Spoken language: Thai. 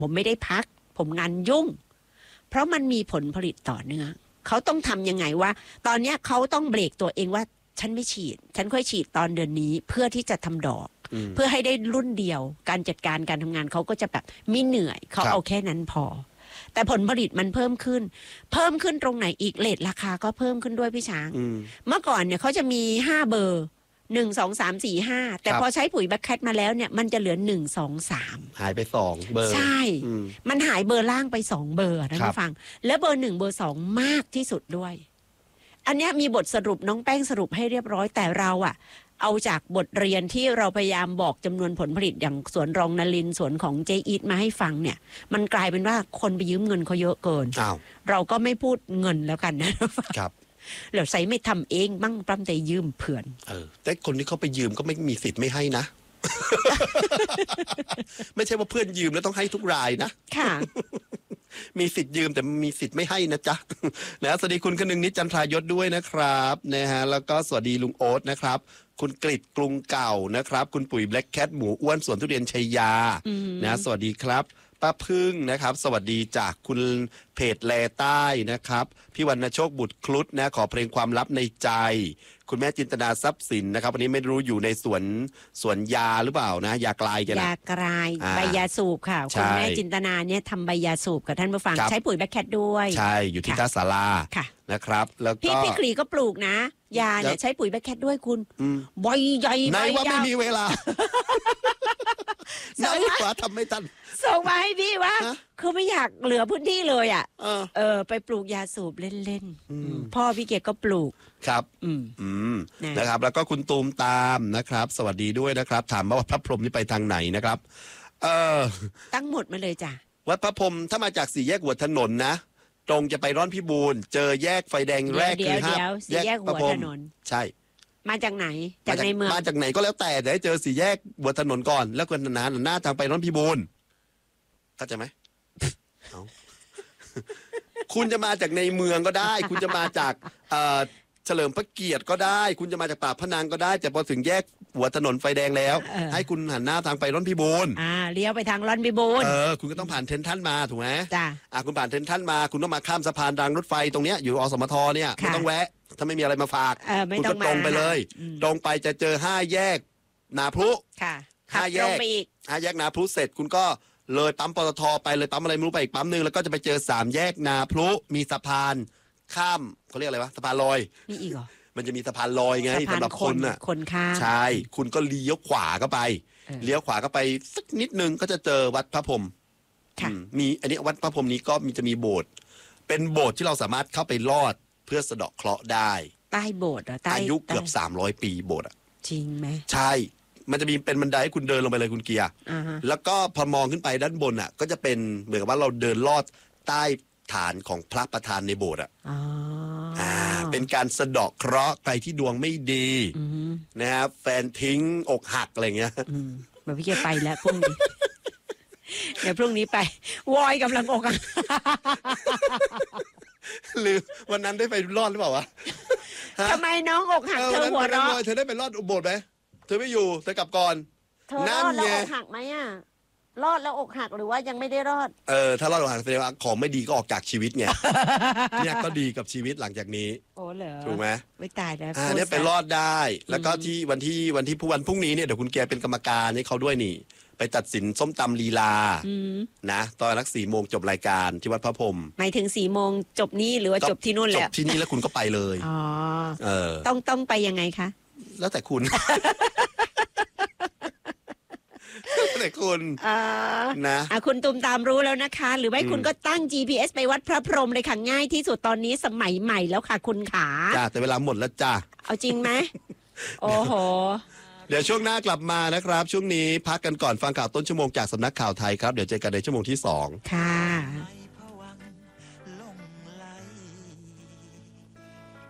ผมไม่ได้พักผมงานยุ่งเพราะมันมีผลผลิตต่อเนื่องเขาต้องทำยังไงว่าตอนนี้เขาต้องเบรกตัวเองว่าฉันไม่ฉีดฉันค่อยฉีดตอนเดือนนี้เพื่อที่จะทำดอกเพื่อให้ได้รุ่นเดียวการจัดการการทำงานเขาก็จะแบบไม่เหนื่อยเขาเอาแค่นั้นพอแต่ผลผลิตมันเพิ่มขึ้นตรงไหนอีกเรทราคาก็เพิ่มขึ้นด้วยพี่ช้างเมื่อก่อนเนี่ยเขาจะมี5เบอร์1 2 3 4 5แต่พอใช้ปุ๋ยแบคแคทมาแล้วเนี่ยมันจะเหลือ1 2 3 หายไป2เบอร์ใช่มันหายเบอร์ล่างไป2เบอร์นะท่านผู้ฟังและเบอร์1เบอร์2มากที่สุดด้วยอันนี้มีบทสรุปน้องแป้งสรุปให้เรียบร้อยแต่เราอะเอาจากบทเรียนที่เราพยายามบอกจำนวนผลผลิตอย่างสวนรองนลินสวนของเจอีทมาให้ฟังเนี่ยมันกลายเป็นว่าคนไปยืมเงินเขาเยอะเกินเราก็ไม่พูดเงินแล้วกันนะครับเราใส่ไม่ทำเองบ้างปล้ำแต่ยืมเพื่อนแต่คนที่เขาไปยืมก็ไม่มีสิทธิ์ไม่ให้นะ ไม่ใช่ว่าเพื่อนยืมแล้วต้องให้ทุกรายนะค่ะมีสิทธิ์ยืมแต่มีสิทธิ์ไม่ให้นะจ๊ะนะสวัสดีคุณคนึงนิจจันทรายศด้วยนะครับนะฮะแล้วก็สวัสดีลุงโอ๊ตนะครับคุณกฤษกรุงเก่านะครับคุณปุ๋ยแบล็คแคทหมูอ้วนสวนทุเรียนชัยยานะสวัสดีครับป้าพึ่งนะครับสวัสดีจากคุณเพจแลใต้นะครับพี่วรรณโชคบุตรครุฑนะขอเพลงความลับในใจคุณแม่จินตนาทรัพย์สินนะครับวันนี้ไม่รู้อยู่ในสวนยาหรือเปล่านะยากลายกันยากลายใบยาสูบค่ะคุณแม่จินตนาเนี่ยทำใบยาสูบกับท่านผู้ฟังใช้ปุ๋ยแบล็คแคทด้วยใช่อยู่ที่ท่าศาลานะครับแล้วก็พี่กรีก็ปลูกนะยาเนี่ยใช้ปุ๋ยแบล็คแคทด้วยคุณใบใหญ่ไหนว่าไม่มีเวลาไหนว่าทำไม่ทันส่งมาให้พี่ว่าคือไม่อยากเหลือพื้นที่เลยอ่ะไปปลูกยาสูบเล่นๆพ่อพี่เกียรติก็ปลูกครับนะครับแล้วก็คุณตูมตามนะครับสวัสดีด้วยนะครับถามว่าวัดพระพรหมนี่ไปทางไหนนะครับตั้งหมดมาเลยจ้ะวัดพระพรหมถ้ามาจาก4แยกหัวถนนนะตรงจะไปร่อนพิบูลเจอแยกไฟแดงแรกคือ 4แยกหัวถนนใช่มาจากไหนจากในเมืองมาจากไหนก็แล้วแต่ให้เจอ4แยกหัวถนนก่อนแล้วก็หน้าทางไปร่อนพิบูลเข้าใจไหมคุณจะมาจากในเมืองก็ได้คุณจะมาจากเฉลิมพระเกียรติก็ได้คุณจะมาจากปากพนังก็ได้แต่พอถึงแยกหัวถนนไฟแดงแล้วให้คุณหันหน้าทางไปร่อนพิบูลเลี้ยวไปทางร่อนพิบูลคุณก็ต้องผ่านเทนทันมาถูกไหมจ้ะคุณผ่านเทนทันมาคุณต้องมาข้ามสะพานรางรถไฟตรงเนี้ยอยู่อสมทเนี่ยไม่ต้องแวะถ้าไม่มีอะไรมาฝากคุณก็ตรงไปเลยตรงไปจะเจอ5แยกนาพลุ5แยกนาพลุเสร็จคุณก็เลยปั๊มปตทไปเลยปั๊มอะไรไม่รู้ไปอีกปั๊มนึงแล้วก็จะไปเจอ3แยกนาพลุมีสะพานข้ามเขาเรียกอะไรวะสะพานลอยมีอีกเหรอมันจะมีสะพานลอยไงสำหรับคนน่ะคนข้ามใช่คุณก็เลี้ยวขวาเข้าไปสักนิดนึงก็จะเจอวัดพระพรหมมีอันนี้วัดพระพรหมนี้ก็จะมีโบสถ์เป็นโบสถ์ที่เราสามารถเข้าไปลอดเพื่อสะเดาะเคราะห์ได้ใต้โบสถ์อายุเกือบ300 ปีโบสถ์จริงไหมใช่มันจะมีเป็นบันไดให้คุณเดินลงไปเลยคุณเกียร์แล้วก็พอมองขึ้นไปด้านบนก็จะเป็นเหมือนกับว่าเราเดินลอดใต้ฐานของพระประธานในโบสถ์เป็นการสะเดาะเคราะห์ใครที่ดวงไม่ดีนะครับแฟนทิ้งอกหักอะไรเงี้ยเดี๋ยวพี่จะไปแล้วพรุ่งนี้เดี๋ยวพรุ่งนี้ไปวอยกำลังอกหักหรือวันนั้นได้ไปรอดหรือเปล่าวะทำไมน้องอกหักเธอหัวเราะเธอได้ไปรอดโบสถ์ไหมเธอไม่อยู่เธอกลับก่อนเธอรอดแล้วอกหักไหมรอดแล้วอกหักหรือว่ายังไม่ได้รอดถ้ารอดอกหักแสดงว่าของไม่ดีก็ออกจากชีวิตไงเนี่ยก็ดีกับชีวิตหลังจากนี้โอ้เหรอถูกไหมไม่ตายแล้วเนี่ยไปรอดได้แล้วก็ที่วันพรุ่งนี้เนี่ยเดี๋ยวคุณแกเป็นกรรมการให้เขาด้วยนี่ไปตัดสินส้มตำลีลานะตอน4 โมงจบรายการที่วัดพระพรหมหมายถึง4 โมงจบนี่หรือว่าจบที่นู่นแหละจบที่นี่แล้วคุณก็ไปเลยต้องไปยังไงคะแล้วแต่คุณแต่คุณนะคุณตุมตามรู้แล้วนะคะหรือไม่คุณก็ตั้ง GPS ไปวัดพระพรหมเลยค่ะง่ายที่สุดตอนนี้สมัยใหม่แล้วค่ะคุณขาจ้าแต่เวลาหมดแล้วจ้าเอาจริงไหมโอ้โหเดี๋ยวช่วงหน้ากลับมานะครับช่วงนี้พักกันก่อนฟังข่าวต้นชั่วโมงจากสำนักข่าวไทยครับเดี๋ยวเจอกันในชั่วโมงที่2 ค่ะ